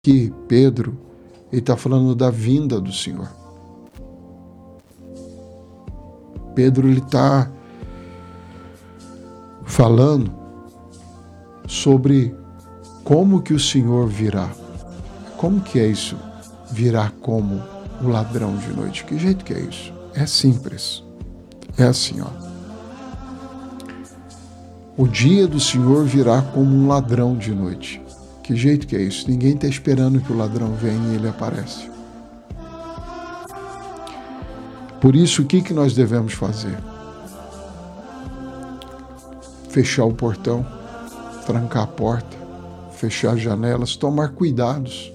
que Pedro está falando da vinda do Senhor. Pedro está falando sobre como que o Senhor virá. Como que é isso? Virá como o ladrão de noite. Que jeito que é isso? É simples. É assim, ó. O dia do Senhor virá como um ladrão de noite. Que jeito que é isso? Ninguém está esperando que o ladrão venha e ele aparece. Por isso, o que nós devemos fazer? Fechar o portão, trancar a porta, fechar as janelas, tomar cuidados.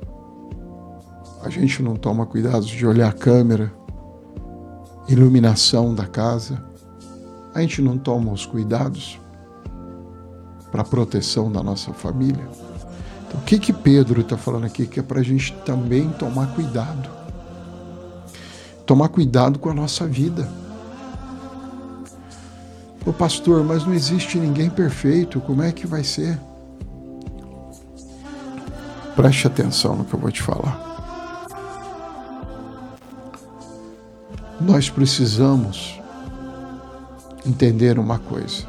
A gente não toma cuidados de olhar a câmera, iluminação da casa. A gente não toma os cuidados para a proteção da nossa família. Então, o que Pedro está falando aqui? Que é para a gente também tomar cuidado. Tomar cuidado com a nossa vida. Ô pastor, mas não existe ninguém perfeito, como é que vai ser? Preste atenção no que eu vou te falar. Nós precisamos entender uma coisa.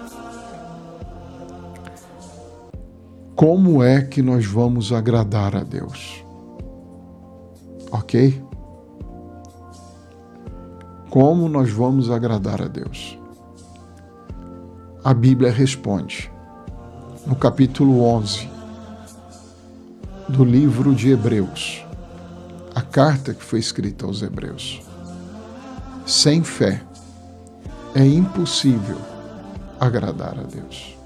Como é que nós vamos agradar a Deus? Ok? Como nós vamos agradar a Deus? A Bíblia responde, no capítulo 11 do livro de Hebreus, a carta que foi escrita aos Hebreus. Sem fé é impossível agradar a Deus.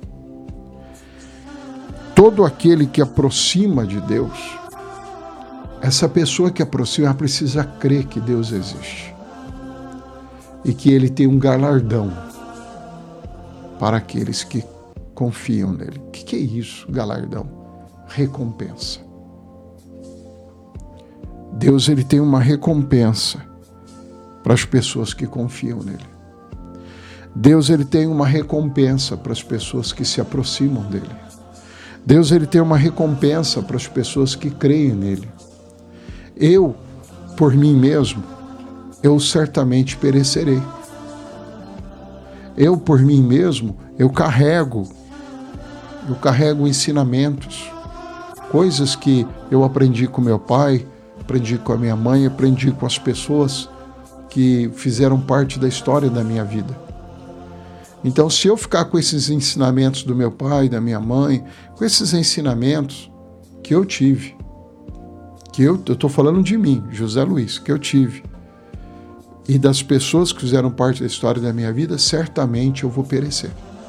Todo aquele que aproxima de Deus, essa pessoa que aproxima, ela precisa crer que Deus existe e que Ele tem um galardão para aqueles que confiam nele. O que é isso, galardão? Recompensa. Deus, Ele tem uma recompensa para as pessoas que confiam nele. Deus, Ele tem uma recompensa para as pessoas que se aproximam dele. Deus, Ele tem uma recompensa para as pessoas que creem nele. Eu, por mim mesmo, eu certamente perecerei. Eu, por mim mesmo, eu carrego ensinamentos, coisas que eu aprendi com meu pai, aprendi com a minha mãe, aprendi com as pessoas que fizeram parte da história da minha vida. Então, se eu ficar com esses ensinamentos do meu pai, da minha mãe, com esses ensinamentos que eu tive, que eu estou falando de mim, José Luiz, que eu tive, e das pessoas que fizeram parte da história da minha vida, certamente eu vou perecer.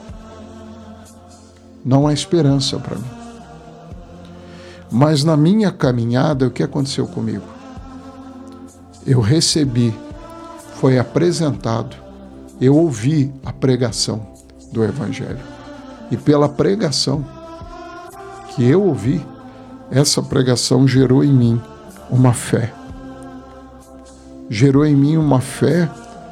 Não há esperança para mim. Mas na minha caminhada, o que aconteceu comigo? Eu recebi, foi apresentado, eu ouvi a pregação do Evangelho. E pela pregação que eu ouvi, essa pregação gerou em mim uma fé. Gerou em mim uma fé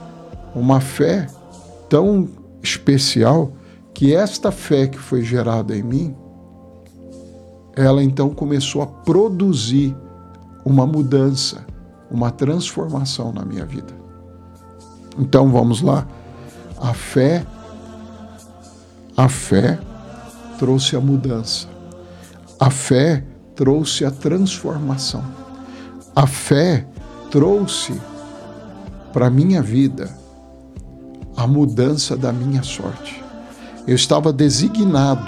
tão especial que esta fé que foi gerada em mim, ela então começou a produzir uma mudança, uma transformação na minha vida. Então vamos lá. A fé trouxe a mudança. A fé trouxe a transformação. A fé trouxe para a minha vida a mudança da minha sorte. Eu estava designado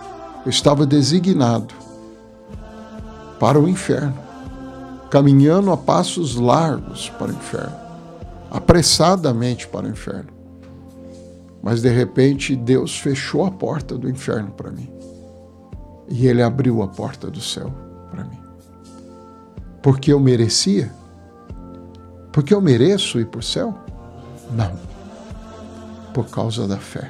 para o inferno, caminhando a passos largos para o inferno, apressadamente para o inferno. Mas de repente Deus fechou a porta do inferno para mim e Ele abriu a porta do céu para mim. Porque eu merecia? Porque eu mereço ir para o céu? Não. Por causa da fé.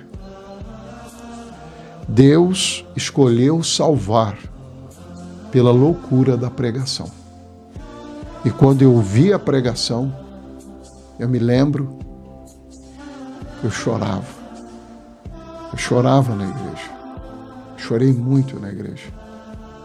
Deus escolheu salvar pela loucura da pregação. E quando eu ouvi a pregação, eu me lembro, eu chorava. Eu chorava na igreja. Chorei muito na igreja.